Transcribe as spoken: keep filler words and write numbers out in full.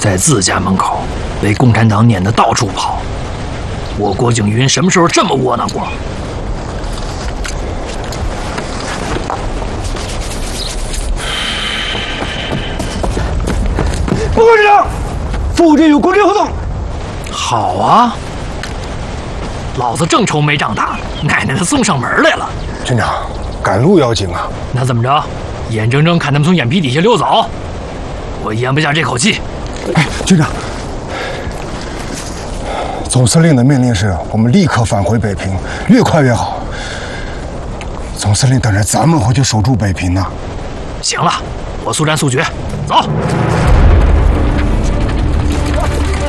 在自家门口被共产党撵得到处跑。我郭景云什么时候这么窝囊过？ 报告师长，附近有攻击活动。 好啊，老子正愁没长大，奶奶的送上门来了。 军长，赶路要紧啊！ 那怎么着？眼睁睁看他们从眼皮底下溜走，我咽不下这口气。 哎，军长，总司令的命令是我们立刻返回北平，越快越好。总司令等着咱们回去守住北平呢。 行了，我速战速决，走。